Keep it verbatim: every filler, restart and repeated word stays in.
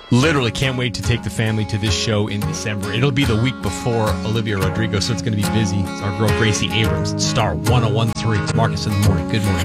Literally can't wait to take the family to this show in December. It'll be the week before Olivia Rodrigo, so it's going to be busy. It's our girl Gracie Abrams, Star one oh one point three. It's Marcus in the Morning. Good morning.